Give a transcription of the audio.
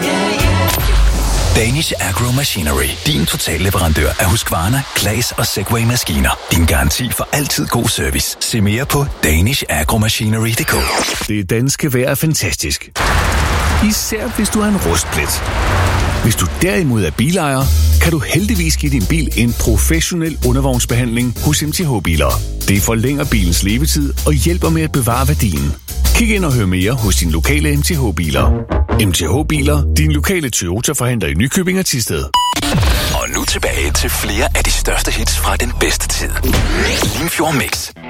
Danish Agro Machinery. Din totalleverandør af Husqvarna, Claes og Segway-maskiner. Din garanti for altid god service. Se mere på danishagromachinery.dk. Det danske vejr er fantastisk. Især hvis du har en rustplet. Hvis du derimod er bilejer, kan du heldigvis give din bil en professionel undervognsbehandling hos MTH Biler. Det forlænger bilens levetid og hjælper med at bevare værdien. Kig ind og hør mere hos din lokale MTH Biler. MTH Biler, din lokale Toyota-forhandler i Nykøbing og Thisted. Og nu tilbage til flere af de største hits fra den bedste tid. Limfjord Mix.